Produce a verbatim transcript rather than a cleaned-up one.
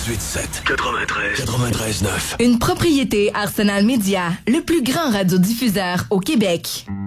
quatre-vingt-dix-huit sept. quatre-vingt-treize. quatre-vingt-treize neuf. Une propriété Arsenal Média, le plus grand radiodiffuseur au Québec.